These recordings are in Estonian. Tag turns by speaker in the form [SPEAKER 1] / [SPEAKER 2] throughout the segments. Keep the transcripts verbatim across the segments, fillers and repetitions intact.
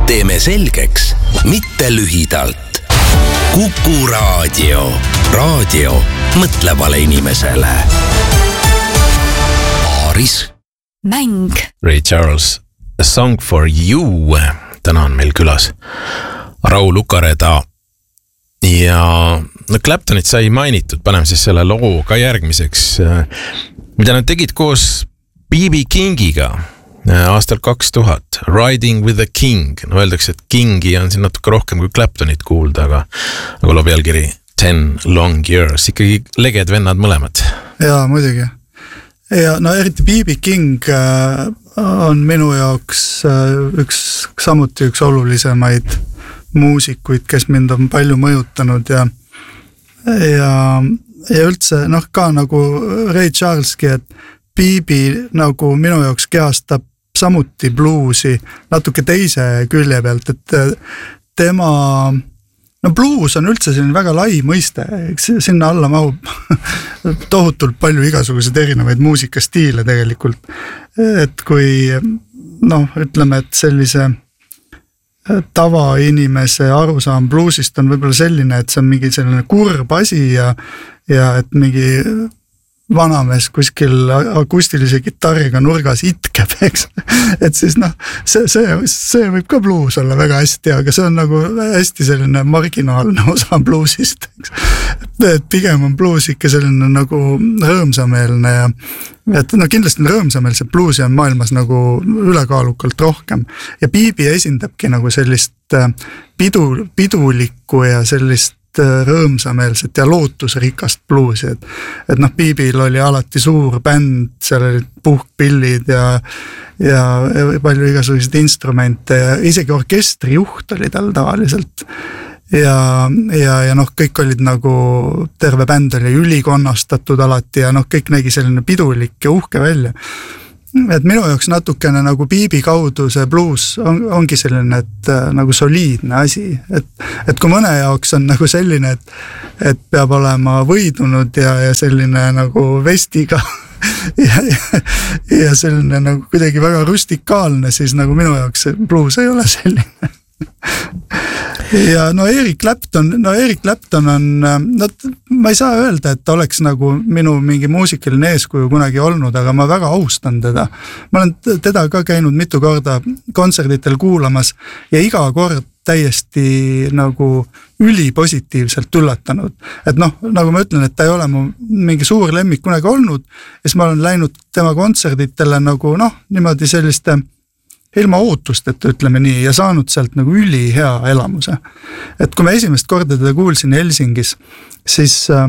[SPEAKER 1] teeme selgeks, mitte lühidalt. Kuku Raadio. Raadio mõtlevale inimesele. Paaris.
[SPEAKER 2] Mäng.
[SPEAKER 3] Ray Charles, A Song for You. Täna on meil külas Raul Ukareda. Ja no Claptonit sai mainitud, paneme siis selle loo ka järgmiseks, mida nad tegid koos B B Kingiga aastal kaks tuhat. Riding with the King. No öeldakse, et Kingi on siin natuke rohkem kui Claptonit kuulda, aga, aga loo pealkiri Ten Long Years. Ikkagi leged vennad mõlemad.
[SPEAKER 4] Jaa, muidugi. Ja no eriti B B King on minu jaoks üks, samuti üks olulisemaid muusikuid, kes mind on palju mõjutanud ja, ja, ja üldse noh ka nagu Ray Charleski, et B B nagu minu jaoks kehastab samuti bluusi natuke teise külje pealt, et tema, no bluus on üldse selline väga lai mõiste, eks sinna alla mahub tohutult palju igasuguseid erinevaid muusikastiile tegelikult, et kui noh, ütleme, et sellise tavainimese arusaam bluusist on võib-olla selline, et see on mingi selline kurb asi ja, ja et mingi vanamees kuskil akustilise kitarriga nurgas itkeb, eks. Et siis noh, see, see, see võib ka bluus olla väga hästi, aga see on nagu hästi selline marginaalne osa bluusist, eks. Et pigem on bluus ikka selline nagu rõõmsameelne ja et no kindlasti rõõmsameelset bluusi on maailmas nagu ülekaalukalt rohkem ja B B esindabki nagu sellist pidu, pidulikku ja sellist rõõmsameelset ja lootusrikast bluusi, et, et noh, B B-l oli alati suur bänd, seal olid puhkpillid ja, ja, ja palju igasuguseid instrumente ja isegi orkestrijuht oli tal tavaliselt ja, ja, ja noh, kõik olid nagu, terve bänd oli ülikonnastatud alati ja noh, kõik nägi selline pidulik ja uhke välja. Et minu jaoks natukene nagu B B kaudu see blues on, ongi selline, et nagu soliidne asi, et, et kui mõne jaoks on nagu selline, et, et peab olema võidunud ja, ja selline nagu vestiga ja, ja, ja selline nagu kuidagi väga rustikaalne, siis nagu minu jaoks see blues ei ole selline. Ja no Eric Clapton, no Eric Clapton on, no ma ei saa öelda, et ta oleks nagu minu mingi muusikaline eeskuju kunagi olnud, aga ma väga austan teda. Ma olen teda ka käinud mitu korda kontserditel kuulamas ja iga kord täiesti nagu ülipositiivselt üllatanud. Et noh, nagu ma ütlen, et ta ei ole mu mingi suur lemmik kunagi olnud ja siis ma olen läinud tema kontserditele nagu noh, niimoodi selliste ilma ootust, et ütleme nii, ja saanud sealt nagu üli hea elamuse. Et kui ma esimest korda teda kuulsin Helsingis, siis äh,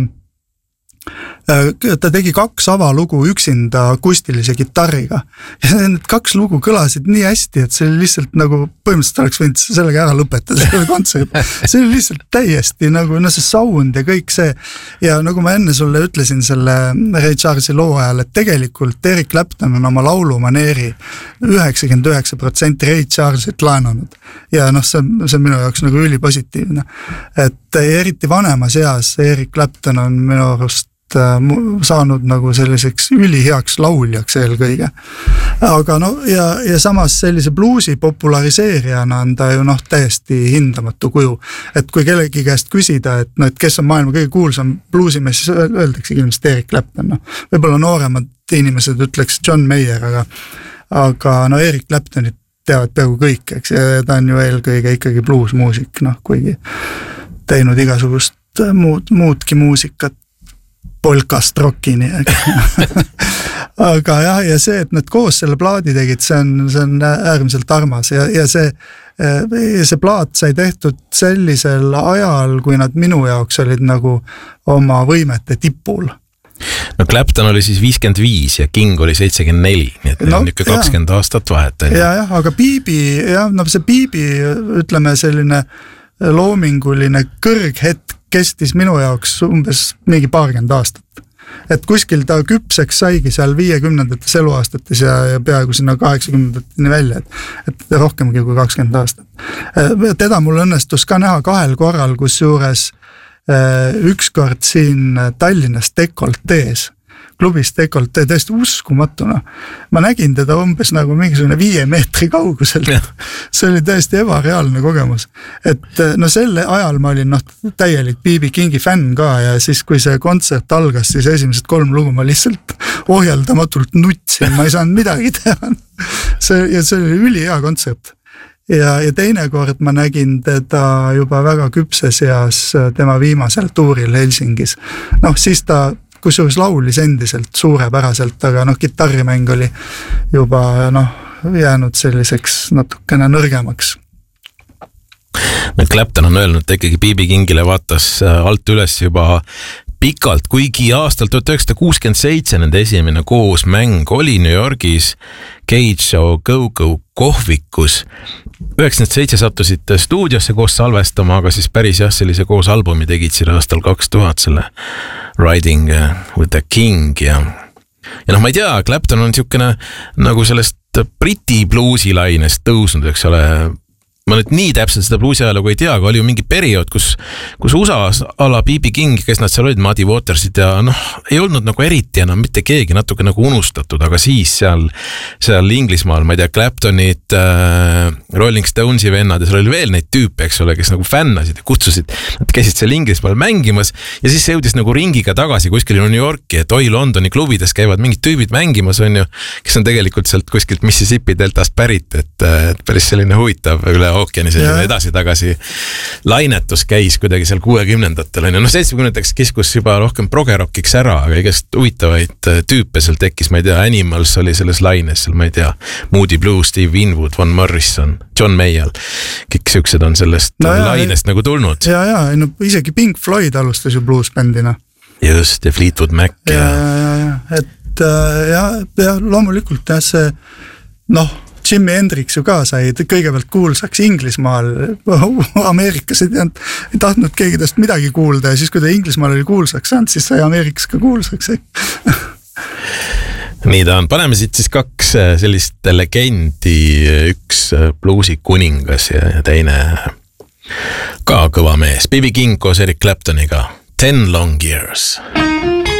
[SPEAKER 4] ta tegi kaks avalugu üksinda akustilise kitarriga. Ja need kaks lugu kõlasid nii hästi, et see oli lihtsalt nagu, põhimõtteliselt oleks võinud sellega ära lõpetada selle kontsert. See oli lihtsalt täiesti nagu, no see sound ja kõik see. Ja nagu ma enne sulle ütlesin selle Ray Charlesi loo ajal, et tegelikult Eric Clapton on oma laulumaneeri üheksakümmend üheksa protsenti Ray Charlesit laenanud. Ja noh, see, see on minu jaoks nagu ülipositiivne. Et eriti vanemas eas Eric Clapton on minu arust saanud nagu selliseks üliheaks lauljaks eelkõige. Aga no ja, ja samas sellise bluusi populariseerijana on ta ju noh täiesti hindamatu kuju. Et kui kellegi käest küsida, et no et kes on maailma kõige kuulsam bluusimees, siis öeldakse ilmselt Eric Clapton. No. Võib-olla nooremad inimesed ütleks John Mayer, aga, aga no Eric Claptonit teavad peaaegu kõik, eks, ja ta on ju eelkõige ikkagi bluusmuusik, noh, kuigi teinud igasugust muud, muudki muusikat polkast rockini. Aga jah, ja see, et nad koos selle plaadi tegid, see on, see on äärmiselt armas ja, ja see, see plaat sai tehtud sellisel ajal, kui nad minu jaoks olid nagu oma võimete tipul.
[SPEAKER 3] No Clapton oli siis viiskümmend viis ja King oli seitsekümmend neli, nii et no, on ikka kakskümmend jah. Aastat vahet.
[SPEAKER 4] Ja, jah, aga B B, jah, no see B B, ütleme selline loominguline kõrghetk kestis minu jaoks umbes mingi paarkümmend aastat. Et kuskil ta küpseks saigi seal viiekümnendates eluaastates ja, ja peaaegu sinna kaheksakümnendateni välja, et, et rohkemgi kui kakskümmend aastat. Teda mul õnnestus ka näha kahel korral, kus juures ükskord siin Tallinnas Dekoltees, klubis dekoltee, tõesti uskumatuna. Ma nägin teda umbes nagu mingisugune viie meetri kauguselt. See oli täiesti ebareaalne kogemus. Et no selle ajal ma olin noh, täielik B B Kingi fänn ka ja siis kui see kontsert algas, siis esimesed kolm lugu ma lihtsalt ohjeldamatult nutsin, ma ei saanud midagi teha. See, ja see oli üli hea kontsert. Ja, ja teine kord ma nägin teda juba väga küpses eas tema viimasel tuuril Helsingis. Noh, siis ta kusjuures laulis endiselt suurepäraselt, aga noh, kitarrimäng oli juba noh, jäänud selliseks natukene nõrgemaks.
[SPEAKER 3] Clapton on öelnud, et ikkagi B B Kingile vaatas alt üles juba pikalt, kuigi aastal tuhat üheksasada kuuskümmend seitse nende esimene koos mäng oli New Yorgis Cage Show Go-Go kohvikus. üheksakümmend seitse sattusid stuudiosse koos salvestama, aga siis päris jah, sellise koos albumi tegid siin aastal kaks tuhat selle Riding with the King ja ja noh, ma ei tea, Clapton on niisugune nagu sellest Briti bluusi lainest tõusnud, eks ole. Ma nüüd nii täpselt seda bluusi ajalugu ei tea, aga oli ju mingi periood, kus, kus U S A-s ala B B King, kes nad seal olid, Muddy Watersid ja noh, ei olnud nagu eriti enam mitte keegi, natuke nagu unustatud, aga siis seal, seal Inglismaal, ma ei tea, Claptonid, äh, Rolling Stonesi vennad ja seal oli veel neid tüüpe, eks ole, kes nagu fännasid ja kutsusid, nad käisid seal Inglismaal mängimas ja siis see jõudis nagu ringiga tagasi kuskil New Yorki, et oi, Londoni klubides käivad mingid tüübid mängimas, on ju, kes on tegelikult sealt kuskilt Mississippi deltast pärit, et, et päris selline huvitav üle ookeani selline edasi-tagasi lainetus käis kuidagi seal kuuekümnendatel. No seitsmekümnendateks kiskus juba rohkem progerockiks ära, aga igast huvitavaid tüüpe seal tekkis, ma ei tea, Animals oli selles laines, seal ma ei tea, Moody Blue, Steve Winwood, Van Morrison, John Mayall. Kõik siuksed on sellest no ja, lainest ja, nagu tulnud.
[SPEAKER 4] Ja, ja, no isegi Pink Floyd alustas ju bluesbändina.
[SPEAKER 3] Just, ja Fleetwood Mac.
[SPEAKER 4] Ja, ja, ja, ja, et ja, ja loomulikult jah, see noh, Jimi Hendrix ju ka sai kõigepealt kuulsaks Inglismaal, Ameerikas ei, teanud, ei tahtnud keegi tast midagi kuulda ja siis kui ta Inglismaal oli kuulsaks saanud, siis sai Ameerikas ka kuulsaks.
[SPEAKER 3] Nii ta on, paneme siit siis kaks sellist legendi, üks bluusi kuningas ja, ja teine ka kõva mees, B B King koos Eric Claptoniga, Ten Long Years.